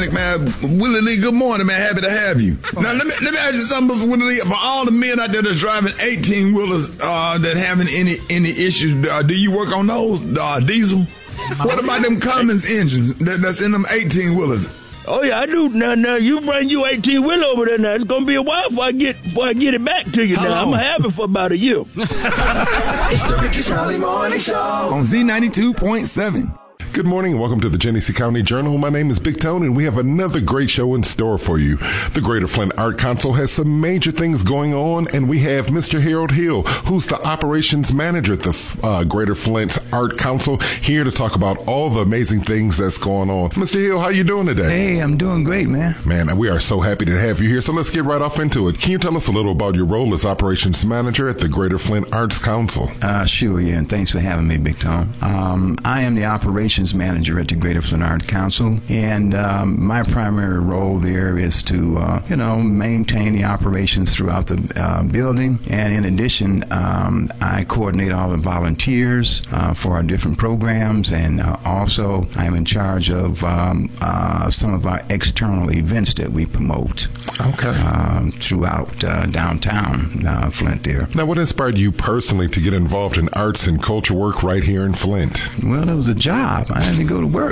back, man. Willie Lee, good morning, man. Happy to have you. Now, let me ask you something, Mr. Willie Lee. For all the men out there that's driving 18-wheelers that having any issues, do you work on those, diesel? What about them Cummins engines that's in them 18-wheelers? Oh, yeah, I do. Now, you bring you 18-wheeler over there now. It's going to be a while before I get it back to you now. I'm going to have it for about a year. It's the Ricky Smiley Morning Show on Z92.7. Good morning and welcome to the Genesee County Journal. My name is Big Tone and we have another great show in store for you. The Greater Flint Art Council has some major things going on, and we have Mr. Harold Hill, who's the operations manager at the Greater Flint Art Council, here to talk about all the amazing things that's going on. Mr. Hill, how you doing today? Hey, I'm doing great, man. Man, we are so happy to have you here, so let's get right off into it. Can you tell us a little about your role as operations manager at the Greater Flint Arts Council? Sure, yeah, and thanks for having me, Big Tone. I am the operations manager at the Greater Flint Art Council, and my primary role there is to maintain the operations throughout the building, and in addition I coordinate all the volunteers for our different programs, and also I'm in charge of some of our external events that we promote throughout downtown Flint there. Now, what inspired you personally to get involved in arts and culture work right here in Flint? Well, it was a job. I had to go to work.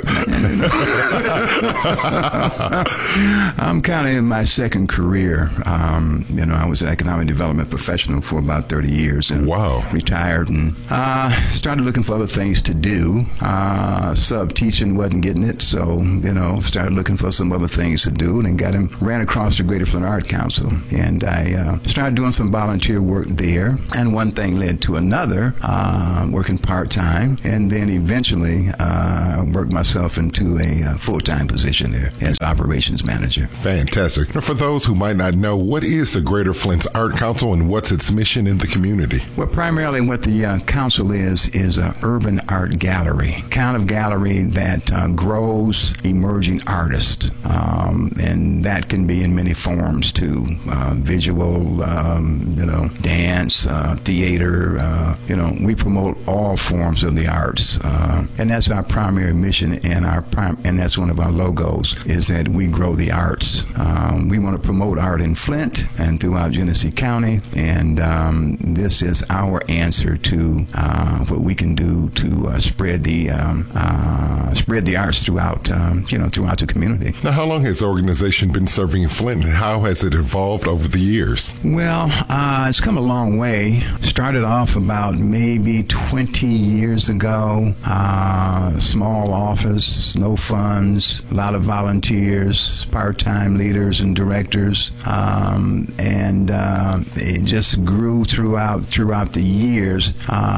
I'm kind of in my second career. I was an economic development professional for about 30 years and retired, and started looking for other things to do. Sub-teaching wasn't getting it, so, started looking for some other things to do, and ran across the Greater Flint Art Council, and I started doing some volunteer work there, and one thing led to another, working part-time, and then eventually worked myself into a full-time position there as operations manager. Fantastic. Now, for those who might not know, what is the Greater Flint Art Council and what's its mission in the community? Well, primarily what the council is an urban art gallery, kind of gallery that grows emerging artists, and that can be in many forms too, visual, dance, theater. We promote all forms of the arts, and that's our primary mission, and that's one of our logos, is that we grow the arts. We want to promote art in Flint and throughout Genesee County, and this is our answer to what we can do to spread the arts throughout the community. Now, how long has the organization been serving Flint, and how has it evolved over the years? Well, it's come a long way. Started off about maybe 20 years ago. Small office, no funds, a lot of volunteers, part-time leaders and directors, and it just grew throughout the years,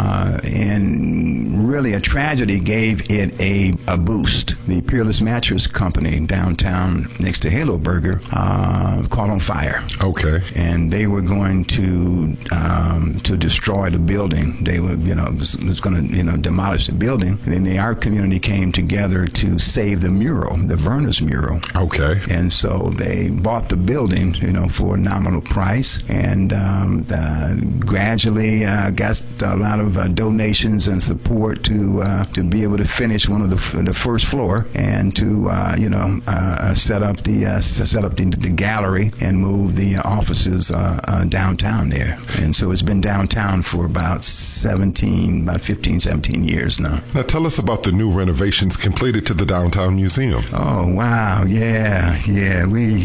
and really a tragedy gave it a boost. The Peerless Mattress Company downtown next to Halo Burger caught on fire. Okay. And they were going to destroy the building. They were, was going to, demolish the building. And then the art community came together to save the mural, the Verner's mural. Okay. And so they bought the building, for a nominal price, and gradually got a lot of donations and support to be able to finish one of the first floor, and to set up the gallery and move the offices downtown there. And so it's been downtown for about 15, 17 years now. Now tell us about the new renovations completed to the downtown museum. Oh, wow. Yeah. We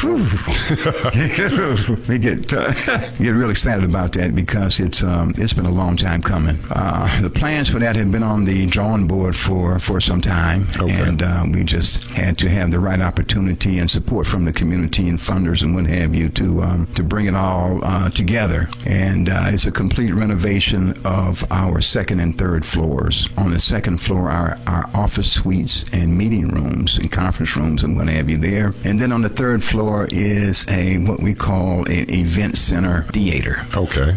get real excited about that, because it's been a long time coming. The plans for that have been on the drawing board for some time, and we just had to have the right opportunity and support from the community and funders and what have you to bring it all together. And it's a complete renovation of our second and third floors. On the second floor, our office suites and meeting rooms and conference rooms and what have you there. And then on the third floor is what we call an event center theater. Okay.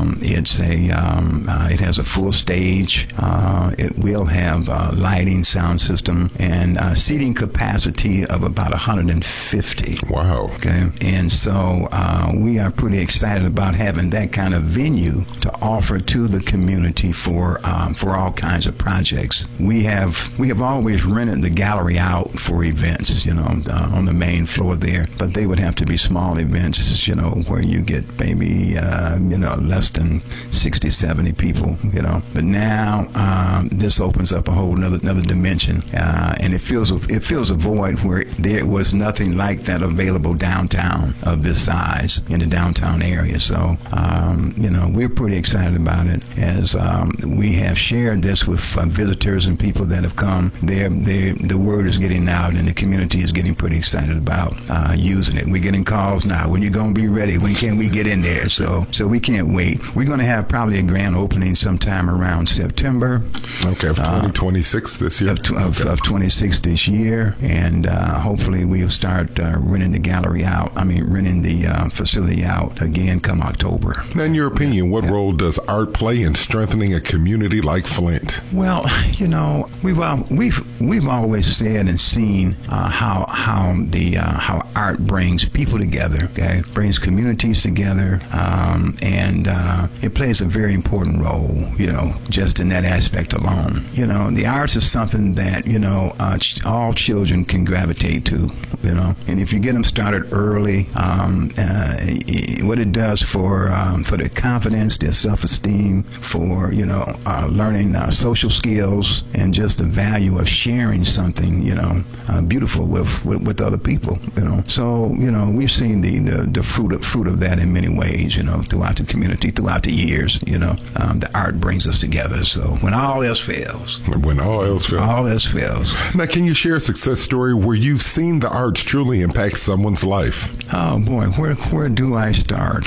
It has a full stage. It will have lighting, sound system, and seating capacity of about 150. Wow. Okay. And so we are pretty excited about having that kind of venue to offer to the community for all kinds of projects. we have always rented the gallery out for events, on the main floor there. But they would have to be small events, where you get maybe, less than 60, 70 people, But now this opens up a whole another dimension, and it fills a void where there was nothing like that available downtown of this size in the downtown area. So, we're pretty excited about it as we have shared this with visitors and people that have come. The word is getting out, and the community is getting pretty excited about using it. We're getting calls now. When you're going to be ready? When can we get in there? So we can't wait. We're going to have probably a grand opening sometime around September. Okay, of 2026 this year. Of 26 this year, and hopefully we'll start renting the gallery out. Renting the facility out again come October. Now, in your opinion, what role does art play in strengthening a community like Flint? Well, we've always said and seen how art brings people together. Okay, brings communities together, and it plays a very important role. Just in that aspect alone. The arts is something that all children can gravitate to. And if you get them started early, what it does for their confidence, their self-esteem, for learning social skills, and just the value of sharing something beautiful with other people. So we've seen the fruit of that in many ways. Throughout the community, throughout the years. The art brings us together. So when all else fails. Now, can you share a success story where you've seen the arts truly impact someone's life? Oh boy, where do I start?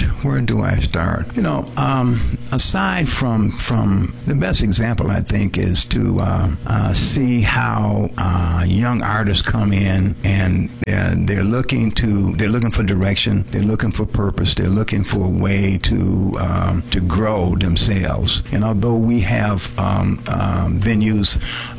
Aside from the best example, I think, is to see how young artists come in and they're looking for direction, they're looking for purpose, they're looking for a way to grow themselves. And although we have venues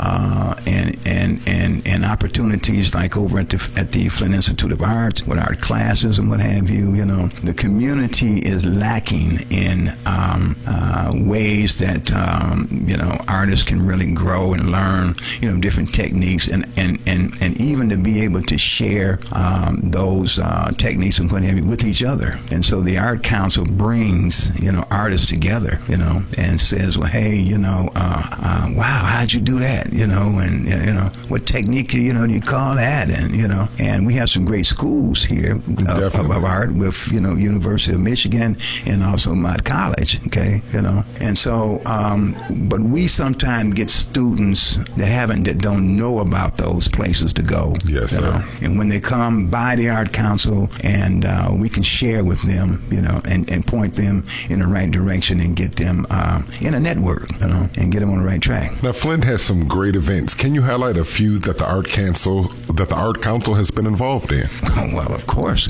and opportunities like over at the Flint Institute of Arts with art classes and what have you, the community is lacking in ways that artists can really grow and learn different techniques and even to be able to share those techniques and what have you with each other. And so the Art Council brings artists together and says, well, hey, wow, how'd you do that? And what technique do you call that? And we have some great schools here of art with University of Michigan and also Mott College. Okay, and so but we sometimes get students that don't know about those places to go. Yes, sir. And when they come by the Art Council, and we can share with them, and point them in the right direction and get them in a network, and get them on the right track. Now, Flint has some great events. Can you highlight a few that the Art Council has been involved in? Well, of course.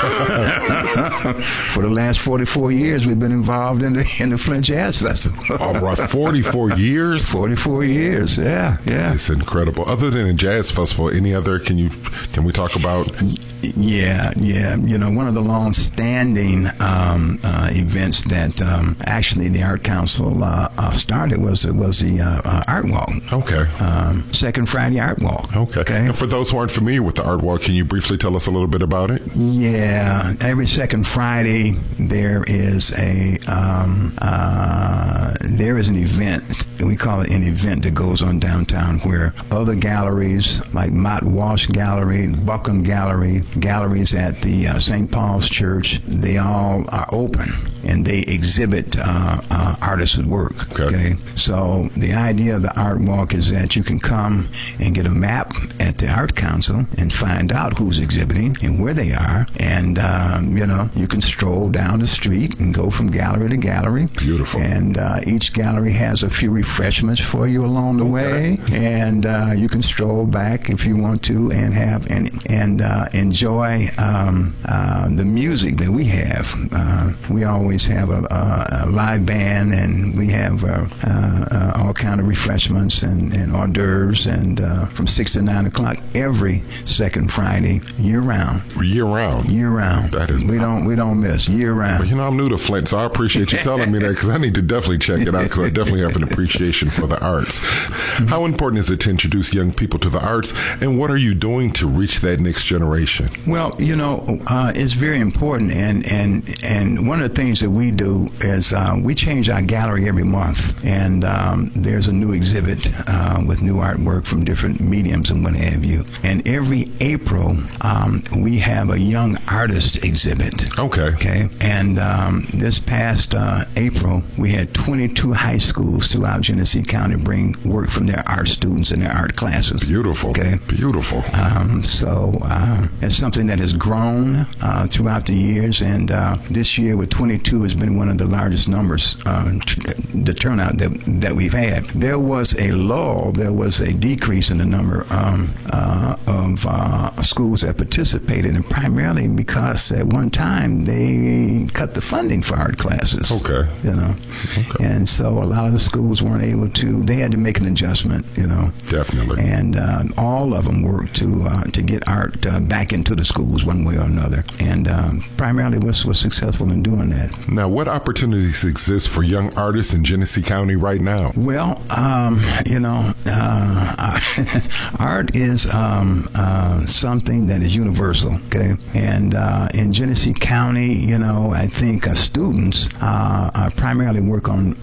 For the last 44 years, we've been involved in the Flint Jazz Festival. All right, 44 years? 44 years, yeah. It's incredible. Other than a jazz festival, any other can we talk about? Yeah. One of the long-standing events that actually the Art Council started was the Art Walk. Okay. Second Friday Art Walk. Okay. And for those who aren't familiar with the Art Walk, can you briefly tell us a little bit about it? Yeah. Every second Friday there is an event. We call it an event that goes on downtown where other galleries like Mott Walsh Gallery, Buckham Gallery, galleries at the St. Paul's Church, they all are open and they exhibit artists' work. Okay. So the idea of the Art Walk is that you can come and get a map at the Art Council and find out who's exhibiting and where they are, and you can stroll down the street and go from gallery to gallery. Beautiful. And each gallery has a few refreshments for you along the way, and you can stroll back if you want to and have and and enjoy the music that we have. We always have a live band, and we have all kind of refreshments and hors d'oeuvres, and from 6 to 9 o'clock every second Friday, year round. Year round. Year round. That is. We don't miss, year round. Well, you know, I'm new to Flint, so I appreciate you telling me that, because I need to definitely check it out, because I definitely have an appreciation for the arts. How important is it to introduce young people to the arts, and what are you doing to reach that next generation? Well, you know, it's very important, and one of the things that we do is we change our gallery every month, and there's a new exhibit with new artwork from different mediums and what have you. And every April, we have a young artist exhibit. Okay. And this past April, we had 22 high schools throughout Genesee County bring work from their art students in their art classes. Beautiful. Okay. Beautiful. So it's something that has grown throughout the years, and this year with 22 has been one of the largest numbers, the turnout that we've had. There was a lull, there was a decrease in the number of schools that participated, and primarily because at one time they cut the funding for art classes. Okay. You know, and so a lot of the schools weren't able to. They had to make an adjustment. You know, definitely. And all of them worked to get art back into the schools one way or another, and primarily was successful in doing that. Now, what opportunities exist for young artists in Genesee County right now? Well, you know, art is something that is universal, okay? And in Genesee County, you know, I think students primarily work on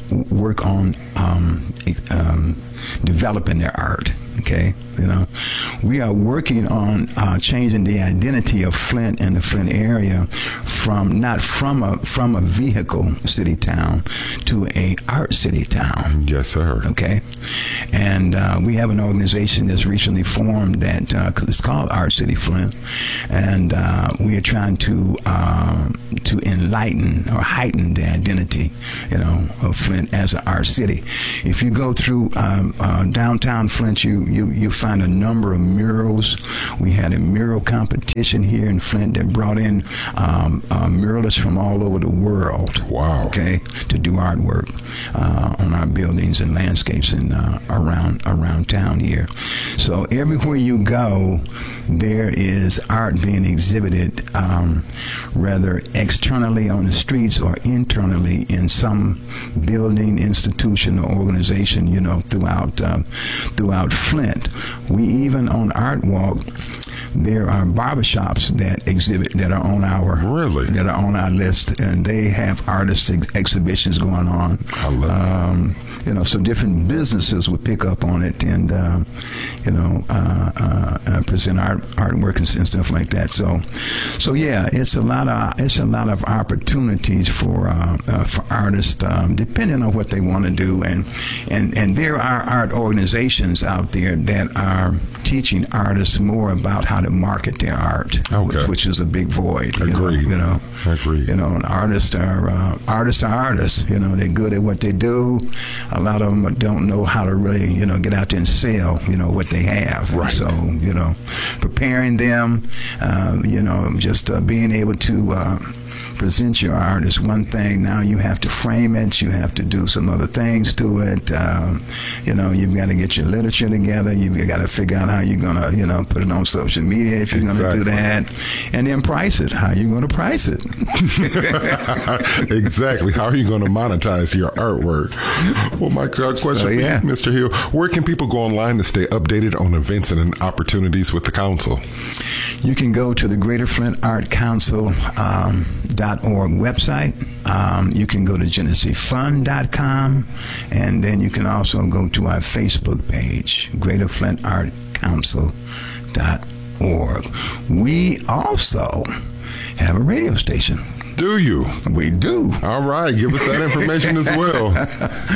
developing their art. Okay, you know, we are working on changing the identity of Flint and the Flint area not from a vehicle city town to a art city town. Yes, sir. Okay, and we have an organization that's recently formed that it's called Art City Flint, and we are trying to enlighten or heighten the identity, you know, of Flint as an art city. If you go through downtown Flint, you find a number of murals. We had a mural competition here in Flint that brought in muralists from all over the world. Wow. Okay, to do artwork on our buildings and landscapes and around town here. So everywhere you go, there is art being exhibited, whether externally on the streets or internally in some building, institution, or organization, you know, throughout Flint. We even on Art Walk, there are barbershops that exhibit that are on our list, and they have artist exhibitions going on. I love it. You know, so different businesses would pick up on it and you know, present artwork and stuff like that. So yeah, it's a lot of opportunities for artists, depending on what they want to do, and there are art organizations out there that are teaching artists more about how to market their art, which is a big void. Agreed. You know, Agreed. You know, and artists are artists. You know, they're good at what they do. A lot of them don't know how to really, you know, get out there and sell, you know, what they have. Right. So, you know, preparing them, you know, just being able to present your art is one thing. Now you have to frame it. You have to do some other things to it. You know, you've got to get your literature together. You've got to figure out how you're going to, you know, put it on social media if you're going to do that. And then price it. How are you going to price it? Exactly. How are you going to monetize your artwork? Well, my question for you, Mr. Hill, where can people go online to stay updated on events and opportunities with the council? You can go to the Greater Flint Art Council .org website. You can go to GeneseeFund.com, and then you can also go to our Facebook page, Greater Flint Art Council.org. We also have a radio station. Do you? We do. All right, give us that information as well.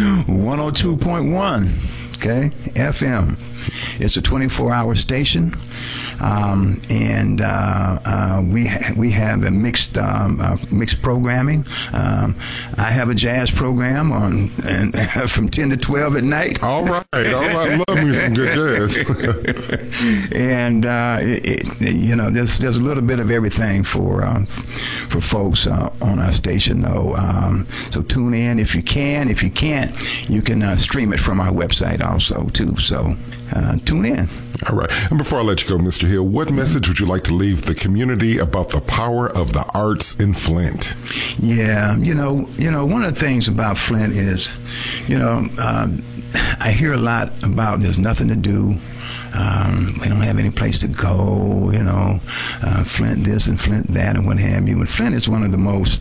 102.1, okay, FM. It's a 24-hour station. and we have a mixed programming. I have a jazz program on from 10 to 12 at night. All right. Love me some good jazz. And there's a little bit of everything for folks on our station, though. So tune in if you can. If you can't, you can stream it from our website also too. So tune in. All right. And before I let you go, Mr. Hill, what message would you like to leave the community about the power of the arts in Flint? Yeah, one of the things about Flint is, I hear a lot about there's nothing to do. We don't have any place to go, Flint this and Flint that and what have you. And Flint is one of the most,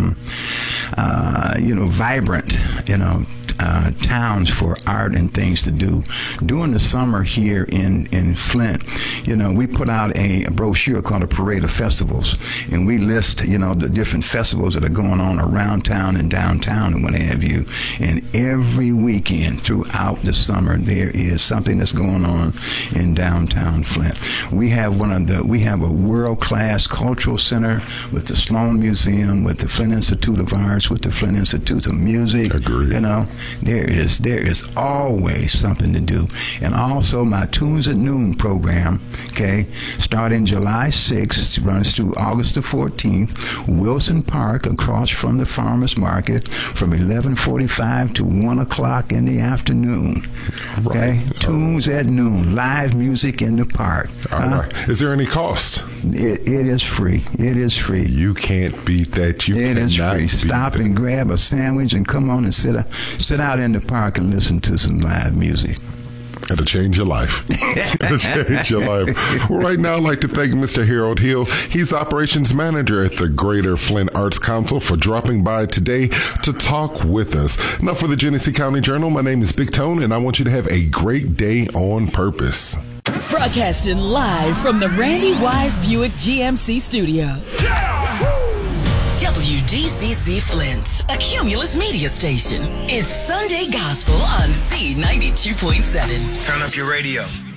vibrant, towns for art and things to do. During the summer here in Flint, we put out a brochure called a Parade of Festivals, and we list, the different festivals that are going on around town and downtown and what have you. And every weekend throughout the summer, there is something that's going on in downtown Flint. We have a world-class cultural center with the Sloan Museum, with the Flint Institute of Arts, with the Flint Institute of Music. Agreed. There is always something to do. And also my Tunes at Noon program, starting July 6th, runs through August the 14th, Wilson Park, across from the farmers market, from 11:45 to 1 o'clock in the afternoon. Okay? Right. Tunes at Noon, live music in the park. All right. Is there any cost? It is free. It is free. You can't beat that. It is free. Stop and grab a sandwich and come on and sit out in the park and listen to some live music. It'll change your life. It'll change your life. Well, right now, I'd like to thank Mr. Harold Hill. He's operations manager at the Greater Flint Arts Council, for dropping by today to talk with us. Now, for the Genesee County Journal, my name is Big Tone, and I want you to have a great day on purpose. Broadcasting live from the Randy Wise Buick GMC studio. WDCC Flint, a Cumulus media station. It's Sunday Gospel on C92.7. Turn up your radio.